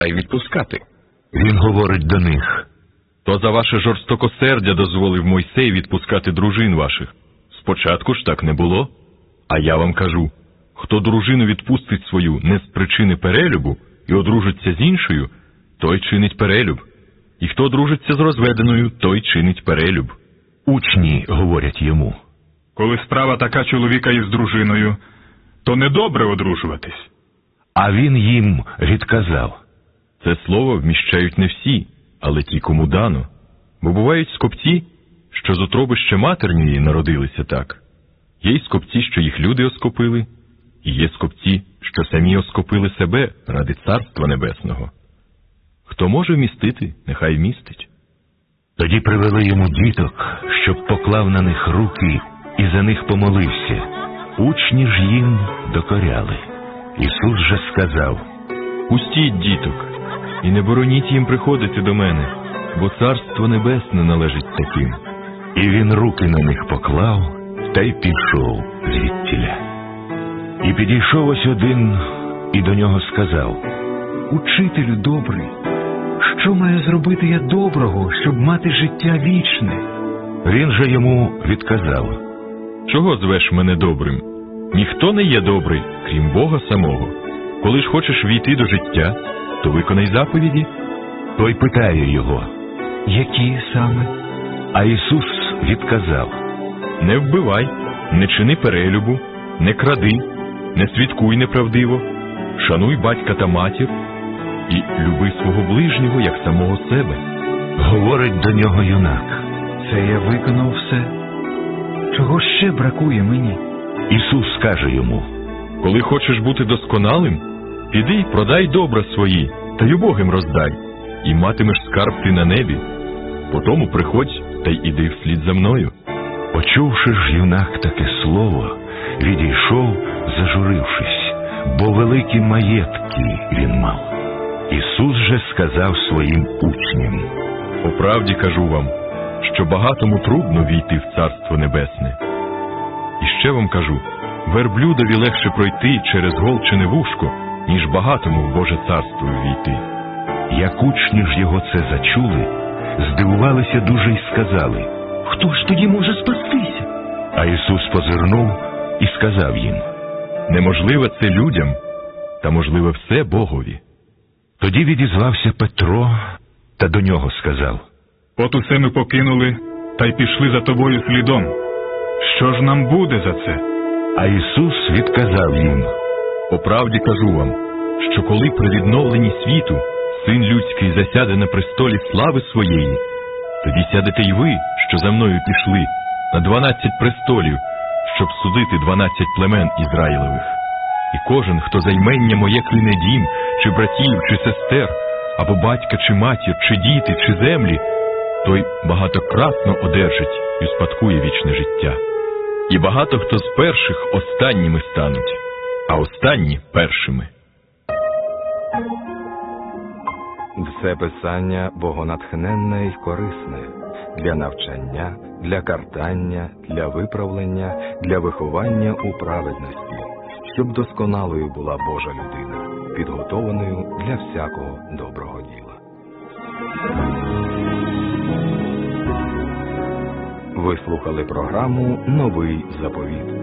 та й відпускати. Він говорить до них: то за ваше жорстокосердя дозволив Мойсей відпускати дружин ваших. Спочатку ж так не було. А я вам кажу, хто дружину відпустить свою не з причини перелюбу і одружиться з іншою, той чинить перелюб. І хто одружиться з розведеною, той чинить перелюб. Учні говорять йому: коли справа така чоловіка із дружиною, то недобре одружуватись. А він їм відказав: це слово вміщають не всі, але ті, кому дано. Бо бувають скопці, що з утроби ще матерньої народилися так. Є й скопці, що їх люди оскопили, і є скопці, що самі оскопили себе ради Царства Небесного. Хто може вмістити, нехай вмістить. Тоді привели йому діток, щоб поклав на них руки і за них помолився. Учні ж їм докоряли. Ісус же сказав: пустіть діток, і не бороніть їм приходити до мене, бо Царство Небесне належить таким. І він руки на них поклав, та й пішов звідтіля. І підійшов ось один, і до нього сказав: Учителю добрий, що маю зробити я доброго, щоб мати життя вічне? Він же йому відказав: чого звеш мене добрим? Ніхто не є добрий, крім Бога самого. Коли ж хочеш війти до життя, то виконай заповіді. Той питає його: які саме? А Ісус відказав: не вбивай, не чини перелюбу, не кради, не свідкуй неправдиво, шануй батька та матір і люби свого ближнього, як самого себе. Говорить до нього юнак: це я виконав все. Чого ще бракує мені? Ісус каже йому: коли хочеш бути досконалим, піди й продай добра свої, та й убогим роздай, і матимеш скарб ти на небі. Потому приходь та й іди вслід за мною. Почувши ж юнак таке слово, відійшов, зажурившись, бо великі маєтки він мав. Ісус же сказав своїм учням: по правді кажу вам, що багатому трудно війти в Царство Небесне. І ще вам кажу, верблюдові легше пройти через голчене вушко, ніж багатому в Боже Царство ввійти. Як учні ж його це зачули, здивувалися дуже й сказали: хто ж тоді може спастися? А Ісус позирнув і сказав їм: неможливе це людям, та можливе все Богові. Тоді відізвався Петро та до нього сказав: от усе ми покинули, та й пішли за тобою слідом. Що ж нам буде за це? А Ісус відказав їм: по правді кажу вам, що коли при відновленні світу Син Людський засяде на престолі слави своєї, тоді сядете й ви, що за мною пішли, на 12 престолів, щоб судити 12 племен Ізраїлевих. І кожен, хто за ймення моє клине дім, чи братів, чи сестер, або батька, чи матір, чи діти, чи землі, той багатократно одержить і успадкує вічне життя. І багато хто з перших останніми стануть, а останні першими. Все писання богонатхненне й корисне для навчання, для картання, для виправлення, для виховання у праведності, щоб досконалою була Божа людина, підготованою для всякого доброго діла. Ви слухали програму «Новий заповіт».